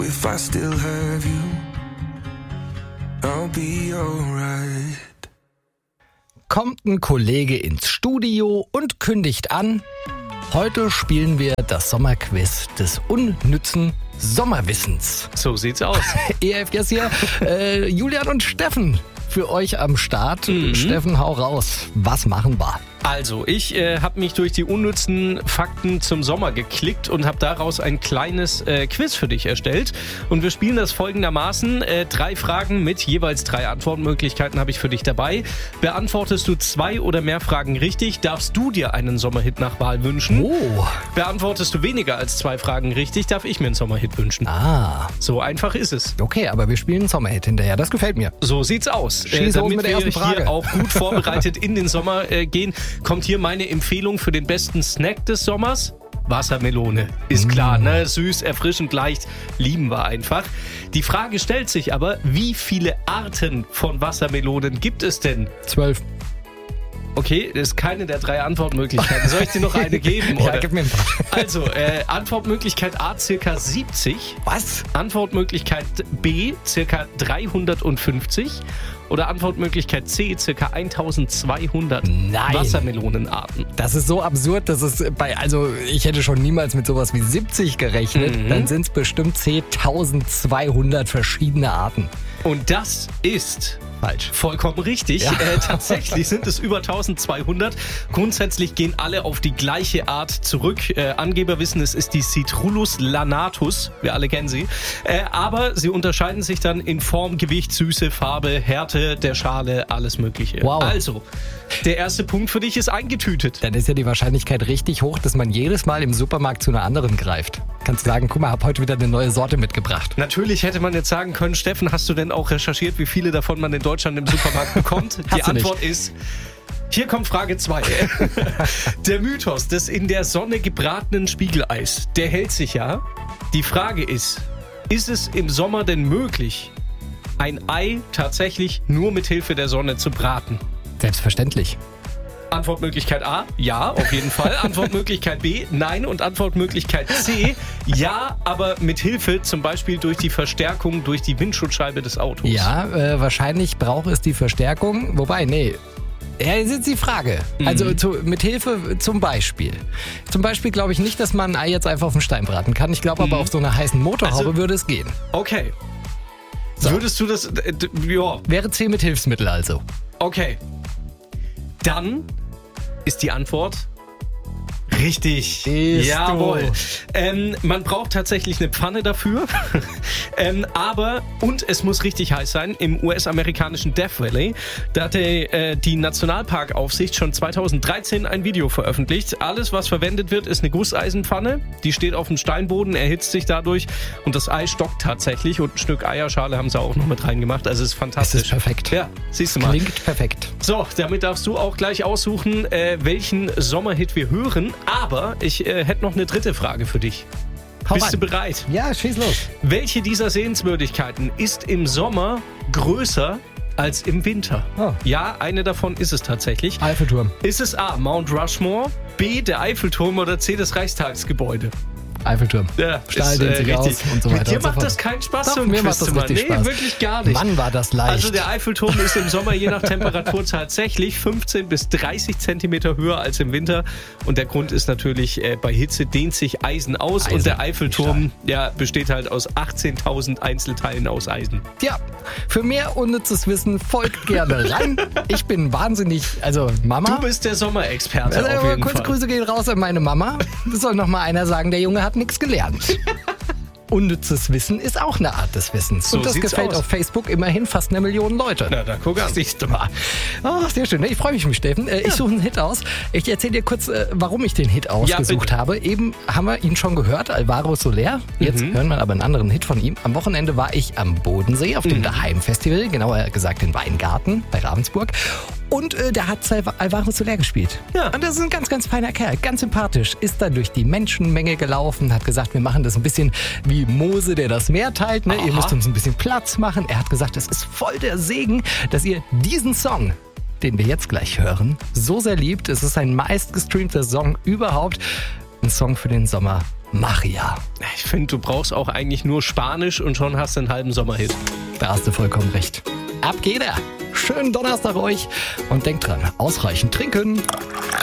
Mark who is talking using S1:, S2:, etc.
S1: if I still have you, I'll be alright.
S2: Kommt ein Kollege ins Studio und kündigt an: Heute spielen wir das Sommerquiz des unnützen Sommerwissens.
S3: So sieht's aus.
S2: EFGS hier, Julian und Steffen für euch am Start. Steffen, hau raus. Was machen wir?
S3: Also, ich habe mich durch die unnützen Fakten zum Sommer geklickt und habe daraus ein kleines Quiz für dich erstellt. Und wir spielen das folgendermaßen. 3 Fragen mit jeweils 3 Antwortmöglichkeiten habe ich für dich dabei. Beantwortest du 2 oder mehr Fragen richtig, darfst du dir einen Sommerhit nach Wahl wünschen.
S2: Oh.
S3: Beantwortest du weniger als 2 Fragen richtig, darf ich mir einen Sommerhit wünschen.
S2: Ah.
S3: So einfach ist es.
S2: Okay, aber wir spielen einen Sommerhit hinterher. Das gefällt mir.
S3: So sieht's aus.
S2: Schieß los mit der ersten Frage.
S3: Hier auch gut vorbereitet in den Sommer gehen, kommt hier meine Empfehlung für den besten Snack des Sommers. Wassermelone. Ist klar, ne? Süß, erfrischend, leicht. Lieben wir einfach. Die Frage stellt sich aber, wie viele Arten von Wassermelonen gibt es denn?
S2: 12.
S3: Okay, das ist keine der 3 Antwortmöglichkeiten. Soll ich dir noch eine geben?
S2: Ja,
S3: oder?
S2: gib mir ein paar.
S3: Also, Antwortmöglichkeit A, circa 70.
S2: Was?
S3: Antwortmöglichkeit B, circa 350. Oder Antwortmöglichkeit C, circa 1200
S2: Nein.
S3: Wassermelonenarten.
S2: Das ist so absurd, dass es also ich hätte schon niemals mit sowas wie 70 gerechnet. Dann sind es bestimmt 10.200 verschiedene Arten.
S3: Und das ist
S2: falsch.
S3: Vollkommen richtig.
S2: Ja.
S3: Tatsächlich sind es über 1200. Grundsätzlich gehen alle auf die gleiche Art zurück. Angeber wissen, es ist die Citrullus lanatus. Wir alle kennen sie. Aber sie unterscheiden sich dann in Form, Gewicht, Süße, Farbe, Härte der Schale, alles Mögliche.
S2: Wow.
S3: Also, der erste Punkt für dich ist eingetütet.
S2: Dann ist ja die Wahrscheinlichkeit richtig hoch, dass man jedes Mal im Supermarkt zu einer anderen greift. Kannst du sagen, guck mal, hab heute wieder eine neue Sorte mitgebracht.
S3: Natürlich hätte man jetzt sagen können, Steffen, hast du denn auch recherchiert, wie viele davon man in Deutschland im Supermarkt bekommt? Die Antwort ist: Hier kommt Frage 2. Der Mythos des in der Sonne gebratenen Spiegeleis, der hält sich ja. Die Frage ist es im Sommer denn möglich, ein Ei tatsächlich nur mit Hilfe der Sonne zu braten?
S2: Selbstverständlich.
S3: Antwortmöglichkeit A, ja, auf jeden Fall. Antwortmöglichkeit B, nein. Und Antwortmöglichkeit C, ja, aber mit Hilfe zum Beispiel durch die Verstärkung durch die Windschutzscheibe des Autos.
S2: Ja, wahrscheinlich braucht es die Verstärkung. Wobei, nee. Ja, jetzt ist die Frage. Also mit Hilfe zum Beispiel. Zum Beispiel glaube ich nicht, dass man ein Ei jetzt einfach auf den Stein braten kann. Ich glaube aber auf so einer heißen Motorhaube würde es gehen.
S3: Okay.
S2: So.
S3: Würdest du das... ja.
S2: Wäre C mit Hilfsmittel also.
S3: Okay. Dann ist die Antwort richtig. Jawohl. Man braucht tatsächlich eine Pfanne dafür. Und es muss richtig heiß sein. Im US-amerikanischen Death Valley, da hat die Nationalparkaufsicht schon 2013 ein Video veröffentlicht. Alles, was verwendet wird, ist eine Gusseisenpfanne. Die steht auf dem Steinboden, erhitzt sich dadurch und das Ei stockt tatsächlich. Und ein Stück Eierschale haben sie auch noch mit reingemacht. Also es ist fantastisch.
S2: Es ist perfekt.
S3: Ja, siehst du mal.
S2: Klingt perfekt.
S3: So, damit darfst du auch gleich aussuchen, welchen Sommerhit wir hören. Aber ich hätte noch eine dritte Frage für dich. Bist du bereit?
S2: Ja, schieß los.
S3: Welche dieser Sehenswürdigkeiten ist im Sommer größer als im Winter?
S2: Oh.
S3: Ja, eine davon ist es tatsächlich.
S2: Eiffelturm.
S3: Ist es A, Mount Rushmore, B, der Eiffelturm oder C, das Reichstagsgebäude?
S2: Eiffelturm.
S3: Ja,
S2: Stahl dehnt sich aus und so weiter.
S3: Mit dir
S2: und so
S3: macht
S2: fort.
S3: das keinen Spaß,
S2: Doch,
S3: so ein
S2: mir
S3: Quiz
S2: macht das
S3: zu machen.
S2: richtig
S3: Nee,
S2: Spaß.
S3: wirklich gar nicht.
S2: Mann, war das leicht.
S3: Also der Eiffelturm ist im Sommer je nach Temperatur tatsächlich 15 bis 30 Zentimeter höher als im Winter. Und der Grund ist natürlich, bei Hitze dehnt sich Eisen aus. Und der Eiffelturm besteht halt aus 18.000 Einzelteilen aus Eisen.
S2: Ja, für mehr unnützes Wissen folgt gerne rein. Ich bin wahnsinnig, also Mama.
S3: Du bist der Sommerexperte
S2: Also,
S3: auf jeden
S2: kurze
S3: Fall.
S2: Grüße gehen raus an meine Mama. Das soll noch mal einer sagen, der Junge hat nichts gelernt. Unnützes Wissen ist auch eine Art des Wissens.
S3: So
S2: und das
S3: sieht's
S2: gefällt
S3: aus.
S2: auf Facebook immerhin fast 1 Million Leute.
S3: Na, da guck an.
S2: Siehst du mal. Oh, sehr schön. Ich freue mich, Steffen. Ich suche einen Hit aus. Ich erzähle dir kurz, warum ich den Hit ausgesucht habe. Eben haben wir ihn schon gehört, Alvaro Soler. Jetzt hören wir aber einen anderen Hit von ihm. Am Wochenende war ich am Bodensee auf dem Daheim-Festival, genauer gesagt in Weingarten bei Ravensburg. Und da hat Alvaro Soler gespielt.
S3: Ja.
S2: Und das ist ein ganz, ganz feiner Kerl, ganz sympathisch. Ist da durch die Menschenmenge gelaufen, hat gesagt, wir machen das ein bisschen wie Mose, der das Meer teilt. Ne? Ihr müsst uns ein bisschen Platz machen. Er hat gesagt, es ist voll der Segen, dass ihr diesen Song, den wir jetzt gleich hören, so sehr liebt. Es ist sein meistgestreamter Song überhaupt. Ein Song für den Sommer. Magia.
S3: Ich finde, du brauchst auch eigentlich nur Spanisch und schon hast du einen halben Sommerhit.
S2: Da hast du vollkommen recht. Ab geht er. Schönen Donnerstag euch und denkt dran, ausreichend trinken.